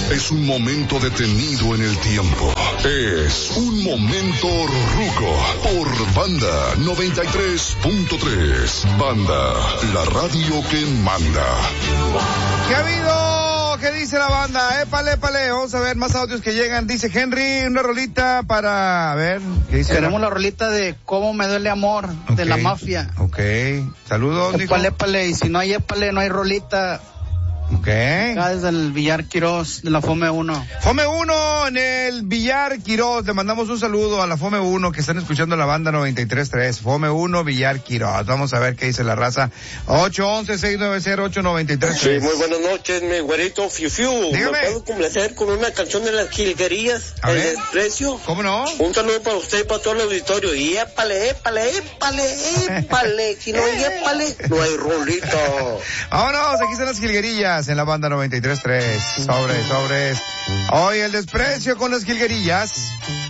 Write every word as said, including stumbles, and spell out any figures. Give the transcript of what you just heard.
es un momento detenido en el tiempo. Es un momento ruco por Banda noventa y tres punto tres. Banda, la radio que manda. ¿Qué ha habido? ¿Qué dice la banda? Épale, épale. Vamos a ver más audios que llegan. Dice Henry, una rolita para... A ver, ¿qué dice? Tenemos la rolita de Cómo me duele amor, okay, de La Mafia. Ok. Saludos, Nico. Épale, épale. Y si no hay épale, no hay rolita. Ok. Acá desde el Villar Quirós, de la Fome uno. Fome uno en el Villar Quirós. Le mandamos un saludo a la Fome uno que están escuchando la banda noventa y tres punto tres. Fome uno, Villar Quirós. Vamos a ver qué dice la raza. ocho once, seis nueve cero, ocho nueve tres. Sí, muy buenas noches, mi güerito Fiu Fiu. Dígame. ¿Me puedo complacer con una canción de las jilguerías? A El ver. desprecio. ¿Cómo no? Un saludo para usted y para todo el auditorio. Y épale, épale, épale, épale. Si no hay épale, no hay rolita. Vámonos, aquí están las jilguerillas en la banda noventa y tres punto tres. Sobres, sobres. Hoy el desprecio con las jilguerillas.